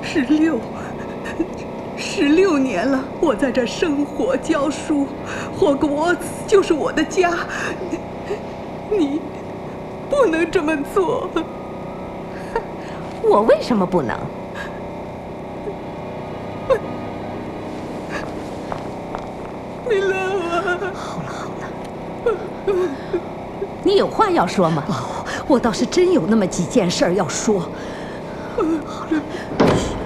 16年了，我在这生活教书，霍格沃茨就是我的家。你不能这么做。 我为什么不能？ 米勒啊！ 好了，你有话要说吗？哦，我倒是真有那么几件事要说。好了。